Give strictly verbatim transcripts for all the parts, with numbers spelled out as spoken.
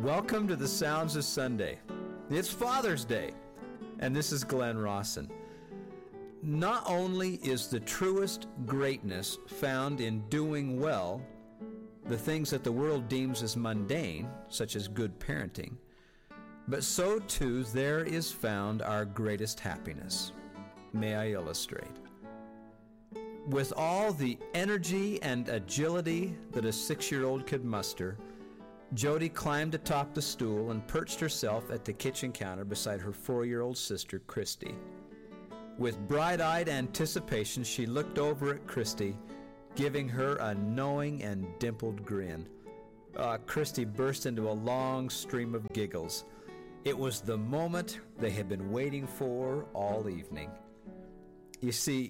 Welcome to the Sounds of Sunday. It's Father's Day, and this is Glenn Rawson. Not only is the truest greatness found in doing well the things that the world deems as mundane, such as good parenting, but so too there is found our greatest happiness. May I illustrate? With all the energy and agility that a six-year-old could muster, Jody climbed atop the stool and perched herself at the kitchen counter beside her four-year-old sister, Christy. With bright-eyed anticipation, she looked over at Christy, giving her a knowing and dimpled grin. Uh, Christy burst into a long stream of giggles. It was the moment they had been waiting for all evening. You see,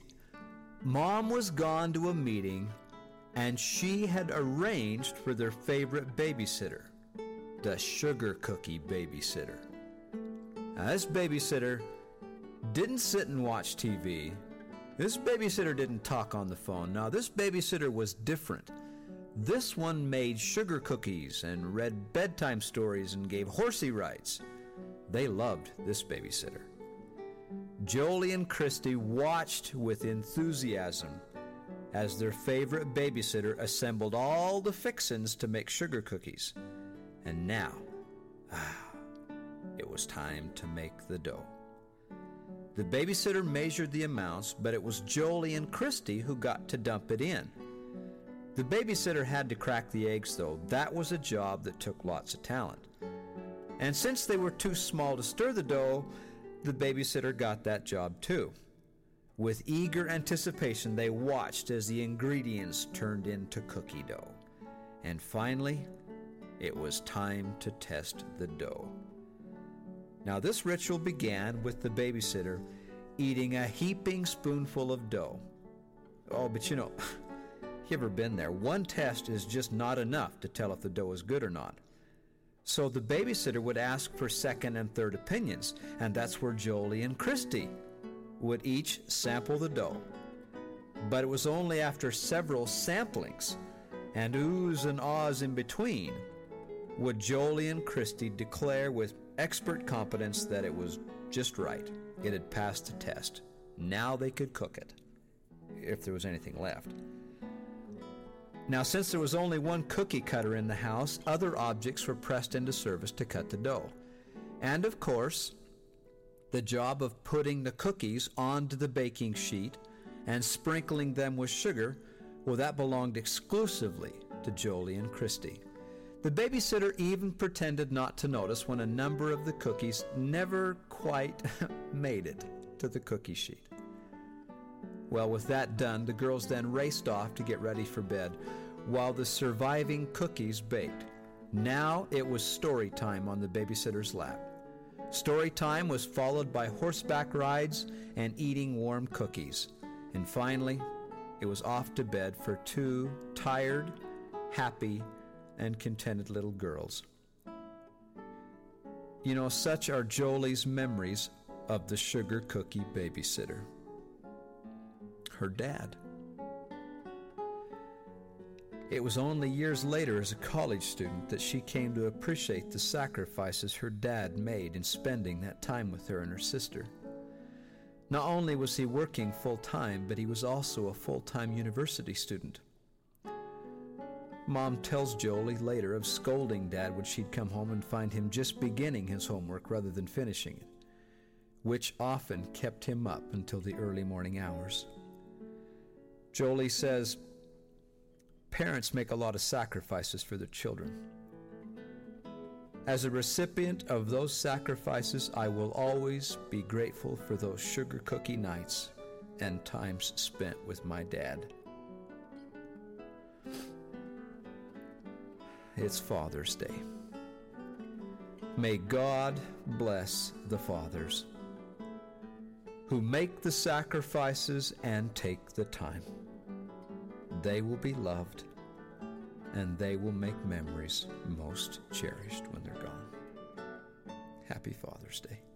Mom was gone to a meeting, and she had arranged for their favorite babysitter, the sugar cookie babysitter. Now, this babysitter didn't sit and watch T V. This babysitter didn't talk on the phone. Now, this babysitter was different. This one made sugar cookies and read bedtime stories and gave horsey rides. They loved this babysitter. Jolie and Christy watched with enthusiasm as their favorite babysitter assembled all the fixins to make sugar cookies. And now, ah, it was time to make the dough. The babysitter measured the amounts, but it was Jolie and Christy who got to dump it in. The babysitter had to crack the eggs, though. That was a job that took lots of talent. And since they were too small to stir the dough, the babysitter got that job too. With eager anticipation, they watched as the ingredients turned into cookie dough. And finally, it was time to test the dough. Now, this ritual began with the babysitter eating a heaping spoonful of dough. Oh, but you know, you ever been there? One test is just not enough to tell if the dough is good or not. So the babysitter would ask for second and third opinions, and that's where Jolie and Christy would each sample the dough. But it was only after several samplings and oohs and ahs in between would Jolie and Christy declare with expert competence that it was just right. It had passed the test. Now they could cook it, if there was anything left. Now, since there was only one cookie cutter in the house, other objects were pressed into service to cut the dough. And of course, the job of putting the cookies onto the baking sheet and sprinkling them with sugar, well, that belonged exclusively to Jolie and Christy. The babysitter even pretended not to notice when a number of the cookies never quite made it to the cookie sheet. Well, with that done, the girls then raced off to get ready for bed, while the surviving cookies baked. Now it was story time on the babysitter's lap. Story time was followed by horseback rides and eating warm cookies. And finally, it was off to bed for two tired, happy, and contented little girls. You know, such are Jolie's memories of the sugar cookie babysitter. Her dad. It was only years later as a college student that she came to appreciate the sacrifices her dad made in spending that time with her and her sister. Not only was he working full-time, but he was also a full-time university student. Mom tells Jolie later of scolding Dad when she'd come home and find him just beginning his homework rather than finishing it, which often kept him up until the early morning hours. Jolie says, parents make a lot of sacrifices for their children. As a recipient of those sacrifices, I will always be grateful for those sugar cookie nights and times spent with my dad. It's Father's Day. May God bless the fathers who make the sacrifices and take the time. They will be loved, and they will make memories most cherished when they're gone. Happy Father's Day.